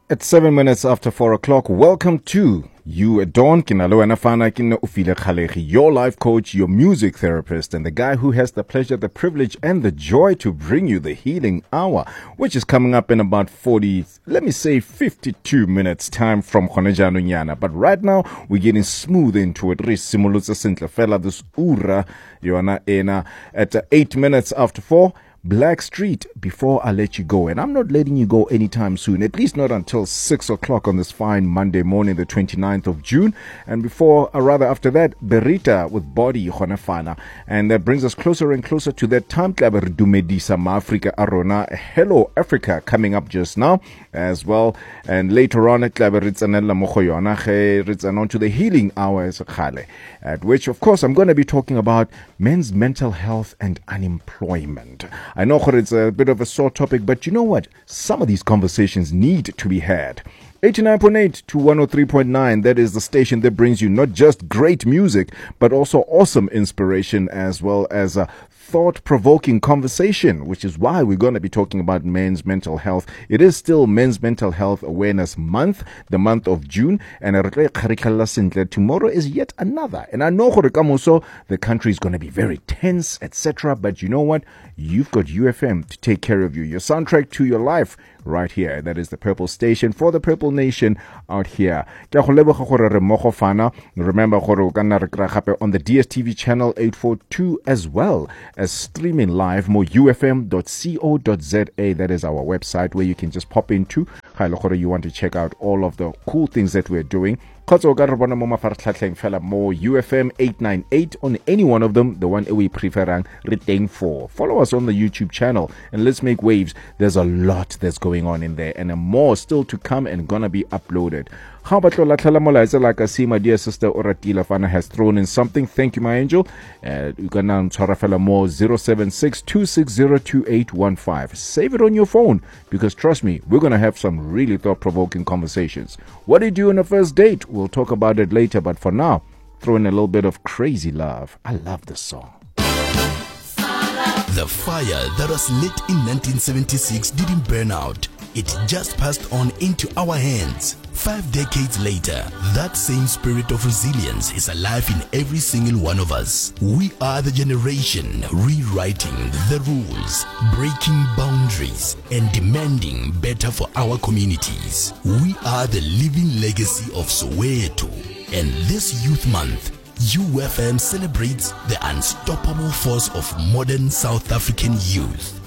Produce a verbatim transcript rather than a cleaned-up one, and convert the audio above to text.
At seven minutes after four o'clock, welcome to You at Dawn. Kinalo Anafana Kino Ufile Khalegi, your life coach, your music therapist, and the guy who has the pleasure, the privilege, and the joy to bring you the healing hour, which is coming up in about forty, let me say fifty-two minutes time from Khonejano Nyana. But right now, we're getting smooth into it. Re simulutsa sentle fela this ura, Yona Ena, at uh, eight minutes after four. Black Street, before I let you go. And I'm not letting you go anytime soon, at least not until six o'clock on this fine Monday morning, the twenty-ninth of June. And before, or rather after that, Berita with Body Khonefana. And that brings us closer and closer to that time. Dumedisa Ma Africa Arona. Hello Africa coming up just now as well. And later on, it's on to the healing hour, at which, of course, I'm going to be talking about men's mental health and unemployment. I know it's a bit of a sore topic, but you know what? Some of these conversations need to be had. eighty-nine point eight to one oh three point nine, that is the station that brings you not just great music, but also awesome inspiration as well as a thought-provoking conversation, which is why we're going to be talking about men's mental health. It is still Men's Mental Health Awareness Month, the month of June, and tomorrow is yet another. And I know the country is going to be very tense, et cetera. But you know what? You've got U F M to take care of you, your soundtrack to your life. Right here. That is the Purple Station for the Purple Nation out here. Remember, on the D S T V channel eight forty-two as well as streaming live mo u f m dot co dot z a. That is our website where you can just pop into. You want to check out all of the cool things that we're doing. More U F M eight ninety-eight on any one of them, the one we prefer retain for. Follow us on the YouTube channel and let's make waves. There's a lot that's going on in there and more still to come and gonna be uploaded. How about like I see my dear sister Oratila Fana has thrown in something. Thank you, my angel. Uh, you can now Tarafela more zero seven six two six zero two eight one five. Save it on your phone because trust me, we're gonna have some really thought-provoking conversations. What do you do on a first date? We'll talk about it later, but for now, throw in a little bit of Crazy Love. I love this song. The fire that was lit in nineteen seventy-six didn't burn out. It just passed on into our hands. Five decades later, that same spirit of resilience is alive in every single one of us. We are the generation rewriting the rules, breaking boundaries, and demanding better for our communities. We are the living legacy of Soweto. And this Youth Month, U F M celebrates the unstoppable force of modern South African youth.